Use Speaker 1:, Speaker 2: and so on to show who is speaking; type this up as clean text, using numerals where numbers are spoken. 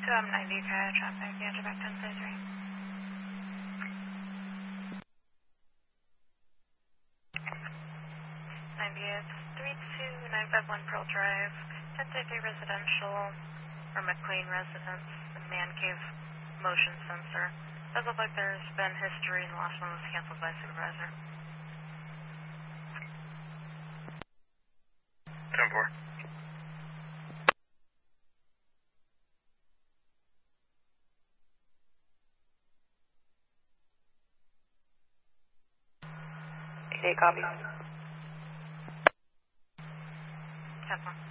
Speaker 1: 90 car traffic, yeah, back 1033. 32951 Pearl Drive, 1033 residential, or McLean residence, the man cave motion sensor. Does look like there's been history, and the last one was canceled by supervisor.
Speaker 2: 10-4.
Speaker 3: Okay, copy.
Speaker 1: 10-4.